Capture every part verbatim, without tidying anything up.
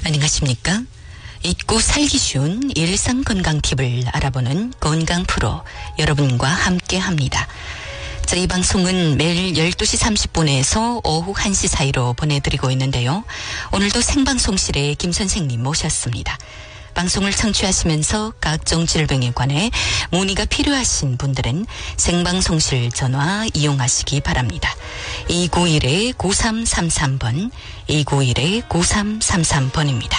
안녕하십니까? 잊고 살기 쉬운 일상 건강 팁을 알아보는 건강 프로 여러분과 함께 합니다. 자, 이 방송은 매일 열두 시 삼십 분에서 오후 한 시 사이로 보내드리고 있는데요. 오늘도 생방송실에 김 선생님 모셨습니다. 방송을 청취하시면서 각종 질병에 관해 문의가 필요하신 분들은 생방송실 전화 이용하시기 바랍니다. 이구일 구삼삼삼 번, 이구일 구삼삼삼 번입니다.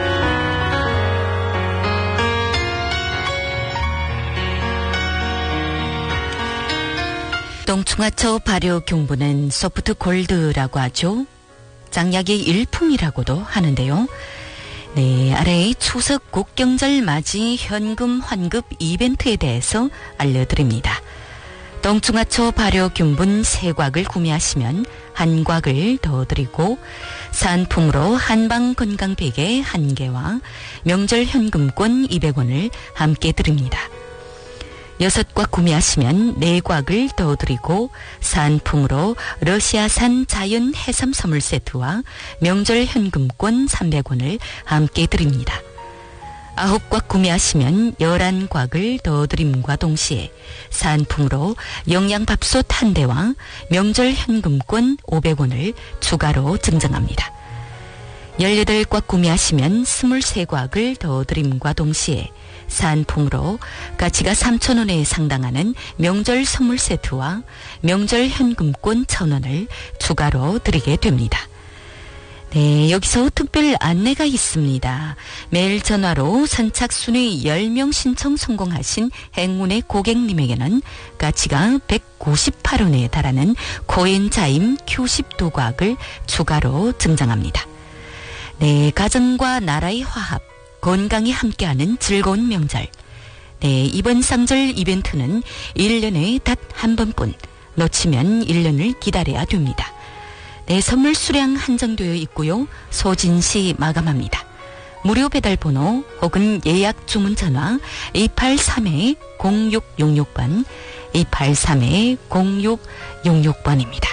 동충하초 발효경부는 소프트 골드라고 하죠. 장약의 일품이라고도 하는데요. 네, 아래의 추석 국경절 맞이 현금 환급 이벤트에 대해서 알려드립니다. 동충하초 발효균분 세 곽을 구매하시면 한 곽을 더 드리고 상품으로 한방 건강베개 한 개와 명절 현금권 이백 원을 함께 드립니다. 여섯 곽 구매하시면 네 곽을 더 드리고 상품으로 러시아산 자연 해삼 선물 세트와 명절 현금권 삼백 원을 함께 드립니다. 아홉 곽 구매하시면 열한 곽을 더 드림과 동시에 상품으로 영양밥솥 한 대와 명절 현금권 오백 원을 추가로 증정합니다. 열여덟 곽 구매하시면 스물세 곽을 더 드림과 동시에 상품으로 가치가 삼천 원에 해당하는 명절 선물 세트와 명절 현금권 천 원을 추가로 드리게 됩니다. 네, 여기서 특별 안내가 있습니다. 매일 전화로 선착순위 열 명 신청 성공하신 행운의 고객님에게는 가치가 백구십팔 원에 달하는 코엔자임 큐 십이 곽을 추가로 증정합니다. 네, 가정과 나라의 화합, 건강이 함께하는 즐거운 명절. 네, 이번 상절 이벤트는 일 년에 단 한 번뿐, 놓치면 일 년을 기다려야 됩니다. 네, 선물 수량 한정되어 있고요. 소진시 마감합니다. 무료 배달 번호 혹은 예약 주문 전화 이팔삼 공육육육 번, 이팔삼 공육육육 번입니다.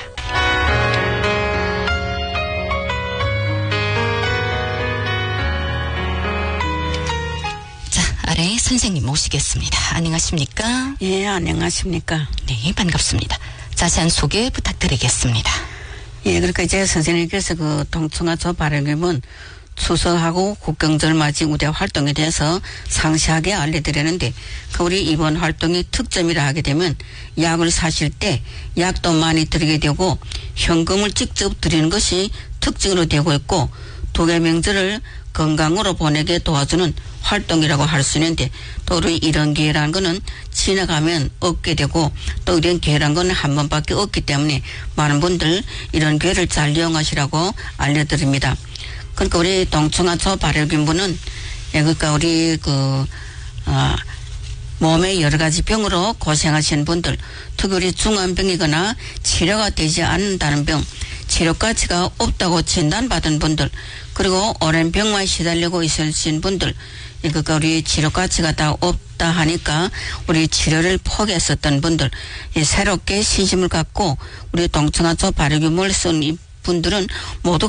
아래 선생님 모시겠습니다. 안녕하십니까? 예, 안녕하십니까? 네, 반갑습니다. 자세한 소개 부탁드리겠습니다. 예, 그러니까 이제 선생님께서 그 동충하초 발효균분 추석하고 국경절 맞이 우대 활동에 대해서 상세하게 알려드렸는데, 그 우리 이번 활동이 특점이라 하게 되면 약을 사실 때 약도 많이 드리게 되고 현금을 직접 드리는 것이 특징으로 되고 있고, 두 개 명절을 건강으로 보내게 도와주는 활동이라고 할 수 있는데, 또 우리 이런 기회라는 거는 지나가면 얻게 되고 또 이런 기회라는 거는 한 번밖에 없기 때문에 많은 분들 이런 기회를 잘 이용하시라고 알려드립니다. 그러니까 우리 동충하초 발효균분은, 예, 그러니까 우리 그 아, 몸의 여러 가지 병으로 고생하시는 분들, 특히 우리 중환병이거나 치료가 되지 않는다는 병, 치료 가치가 없다고 진단받은 분들, 그리고 오랜 병만 시달리고 있으신 분들, 그러니까 우리 치료 가치가 다 없다 하니까 우리 치료를 포기했었던 분들, 새롭게 신심을 갖고 우리 동충하초 발효균분을 쓴 분들은 모두